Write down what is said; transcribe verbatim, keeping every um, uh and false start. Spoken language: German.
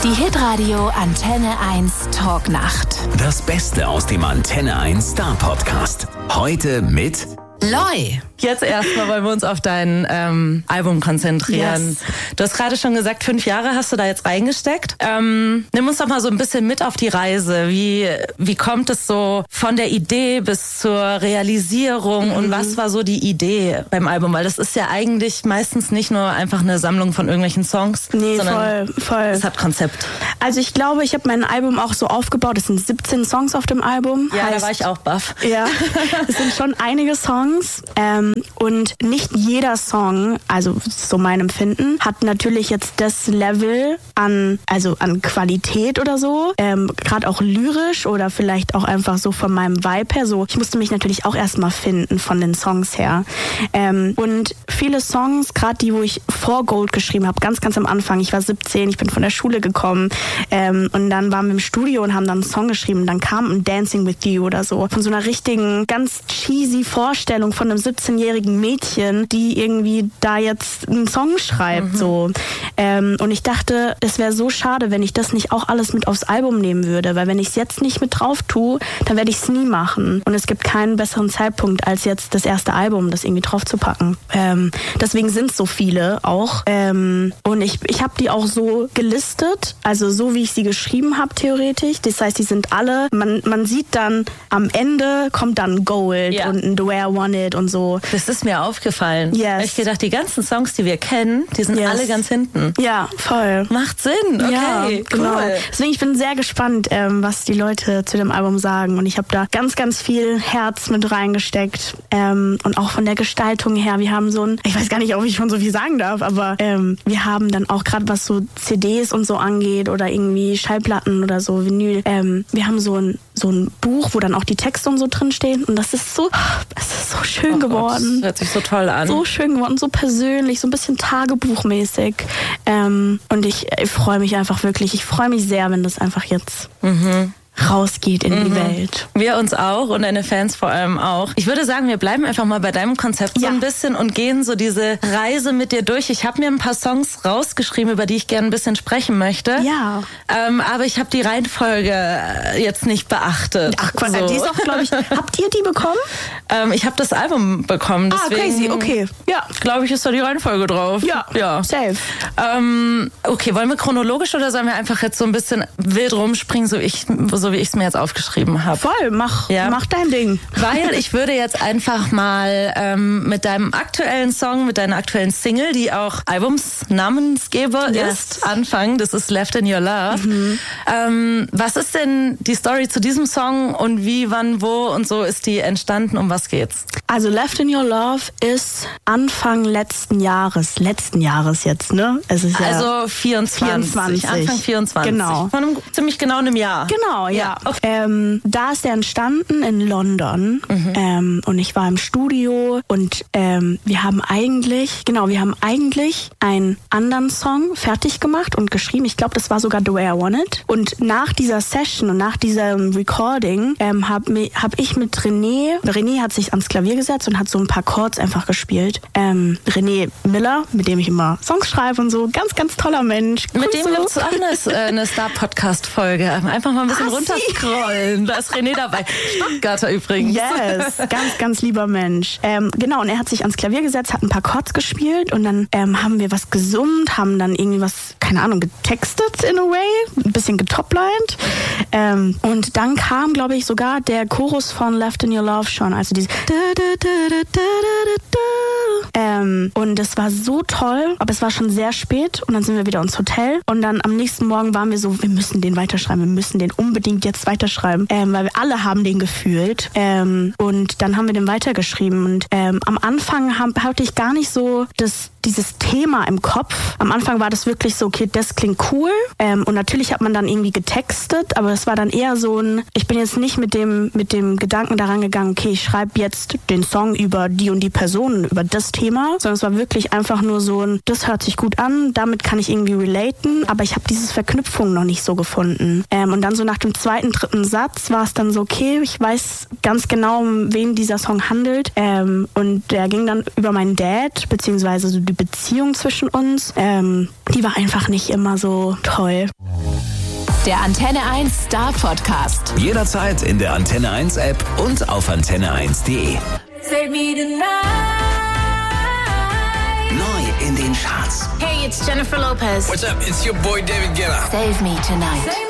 Die Hitradio Antenne eins Talknacht. Das Beste aus dem Antenne eins Star Podcast. Heute mit Loi. Jetzt erstmal wollen wir uns auf dein ähm, Album konzentrieren. Yes. Du hast gerade schon gesagt, fünf Jahre hast du da jetzt reingesteckt. Ähm, nimm uns doch mal so ein bisschen mit auf die Reise. Wie, wie kommt es so von der Idee bis zur Realisierung mhm. und was war so die Idee beim Album? Weil das ist ja eigentlich meistens nicht nur einfach eine Sammlung von irgendwelchen Songs, nee, sondern voll, voll. es hat Konzept. Also ich glaube, ich habe mein Album auch so aufgebaut. Es sind siebzehn Songs auf dem Album. Ja, heißt, da war ich auch baff. Ja, es sind schon einige Songs. Ähm, und nicht jeder Song, also so mein Empfinden, hat natürlich jetzt das Level an, also an Qualität oder so. Ähm, Gerade auch lyrisch oder vielleicht auch einfach so von meinem Vibe her. So, ich musste mich natürlich auch erstmal finden von den Songs her. Ähm, und viele Songs, gerade die, wo ich vor Gold geschrieben habe, ganz, ganz am Anfang, ich war siebzehn, ich bin von der Schule gekommen ähm, und dann waren wir im Studio und haben dann einen Song geschrieben. Dann kam ein Dancing with You oder so. Von so einer richtigen, ganz cheesy Vorstellung von einem siebzehnjährigen Mädchen, die irgendwie da jetzt einen Song schreibt. Mhm. So. Ähm, und ich dachte, es wäre so schade, wenn ich das nicht auch alles mit aufs Album nehmen würde, weil wenn ich es jetzt nicht mit drauf tue, dann werde ich es nie machen. Und es gibt keinen besseren Zeitpunkt, als jetzt das erste Album, das irgendwie drauf zu packen. Ähm, deswegen sind es so viele auch. Ähm, und ich, ich habe die auch so gelistet, also so wie ich sie geschrieben habe, theoretisch. Das heißt, die sind alle, man, man sieht dann, am Ende kommt dann Gold ja. und The Way I Want It und so. Das ist mir aufgefallen. Yes. Ich gedacht, die ganzen Songs, die wir kennen, die sind yes. alle ganz hinten. Ja, voll. Macht Sinn. Okay, ja, cool. Genau. Deswegen, ich bin sehr gespannt, ähm, was die Leute zu dem Album sagen. Und ich habe da ganz, ganz viel Herz mit reingesteckt. Ähm, und auch von der Gestaltung her. Wir haben so ein, ich weiß gar nicht, ob ich schon so viel sagen darf, aber ähm, wir haben dann auch gerade, was so C Ds und so angeht oder irgendwie Schallplatten oder so, Vinyl. Ähm, wir haben so ein, so ein Buch, wo dann auch die Texte und so drinstehen. Und das ist so, es ist so schön oh geworden. Gott, das hört sich so toll an. So schön geworden, so persönlich, so ein bisschen tagebuchmäßig. Ähm, und ich, ich freue mich einfach wirklich, ich freue mich sehr, wenn das einfach jetzt mhm. rausgeht in mhm. die Welt. Wir uns auch und deine Fans vor allem auch. Ich würde sagen, wir bleiben einfach mal bei deinem Konzept ja. so ein bisschen und gehen so diese Reise mit dir durch. Ich habe mir ein paar Songs rausgeschrieben, über die ich gerne ein bisschen sprechen möchte. Ja. Ähm, aber ich habe die Reihenfolge jetzt nicht beachtet. Ach Quatsch, so. Die ist auch, glaube ich, habt ihr die bekommen? Ähm, ich habe das Album bekommen. Deswegen, ah, crazy, okay. Ja. Glaube ich, ist da die Reihenfolge drauf. Ja, ja. safe. Ähm, okay, wollen wir chronologisch oder sollen wir einfach jetzt so ein bisschen wild rumspringen, so ich so wie ich es mir jetzt aufgeschrieben habe? Voll, mach, ja? mach dein Ding. Weil ich würde jetzt einfach mal ähm, mit deinem aktuellen Song, mit deiner aktuellen Single, die auch Albumsnamensgeber yes. ist, anfangen. Das ist Left in Your Love. Mhm. Ähm, was ist denn die Story zu diesem Song und wie, wann, wo und so ist die entstanden? Um was geht's? Also Left in Your Love ist Anfang letzten Jahres. Letzten Jahres jetzt, ne? Es ist ja also vierundzwanzig. vierundzwanzig. Anfang vierundzwanzig. Genau. Von einem ziemlich genau einem Jahr. Genau, ja. ja. Okay. Ähm, da ist er entstanden in London mhm. ähm, und ich war im Studio und ähm, wir haben eigentlich, genau, wir haben eigentlich einen anderen Song fertig gemacht und geschrieben. Ich glaube, das war sogar The Way I Want It. Und nach dieser Session und nach diesem Recording ähm, habe hab ich mit René, René hat sich ans Klavier gesetzt und hat so ein paar Chords einfach gespielt. Ähm, René Miller, mit dem ich immer Songs schreibe und so, ganz, ganz toller Mensch. Mit dem so. gibt es auch eine, eine Star-Podcast-Folge. Einfach mal ein bisschen ah, runterscrollen. Da ist René dabei. Stuttgarter übrigens. Yes, ganz, ganz lieber Mensch. Ähm, genau, und er hat sich ans Klavier gesetzt, hat ein paar Chords gespielt und dann ähm, haben wir was gesummt, haben dann irgendwie was, keine Ahnung, getextet in a way, ein bisschen getoplined. Ähm, und dann kam, glaube ich, sogar der Chorus von Left in Your Love schon, also diese ähm, und es war so toll, aber es war schon sehr spät und dann sind wir wieder ins Hotel und dann am nächsten Morgen waren wir so, wir müssen den weiterschreiben, wir müssen den unbedingt jetzt weiterschreiben, ähm, weil wir alle haben den gefühlt ähm, und dann haben wir den weitergeschrieben und ähm, am Anfang hab, hatte ich gar nicht so das dieses Thema im Kopf. Am Anfang war das wirklich so, okay, das klingt cool. Ähm, und natürlich hat man dann irgendwie getextet, aber es war dann eher so ein, ich bin jetzt nicht mit dem, mit dem Gedanken daran gegangen, okay, ich schreibe jetzt den Song über die und die Person, über das Thema, sondern es war wirklich einfach nur so ein, das hört sich gut an, damit kann ich irgendwie relaten, aber ich habe diese Verknüpfung noch nicht so gefunden. Ähm, und dann so nach dem zweiten, dritten Satz war es dann so, okay, ich weiß ganz genau, um wen dieser Song handelt. Ähm, und der ging dann über meinen Dad, beziehungsweise so die Beziehung zwischen uns, ähm, die war einfach nicht immer so toll. Der Antenne eins Star Podcast. Jederzeit in der Antenne eins App und auf antenne eins punkt de. Save me tonight. Neu in den Charts. Hey, it's Jennifer Lopez. What's up? It's your boy David Guetta. Save me tonight. Save